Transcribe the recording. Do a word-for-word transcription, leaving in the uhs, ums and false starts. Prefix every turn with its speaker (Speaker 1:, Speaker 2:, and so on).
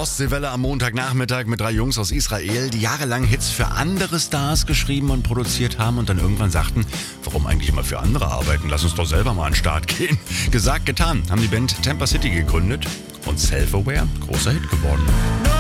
Speaker 1: Ostseewelle am Montagnachmittag mit drei Jungs aus Israel, die jahrelang Hits für andere Stars geschrieben und produziert haben und dann irgendwann sagten, warum eigentlich immer für andere arbeiten? Lass uns doch selber mal an den Start gehen. Gesagt, getan, haben die Band Tampa City gegründet und Self-Aware, großer Hit geworden.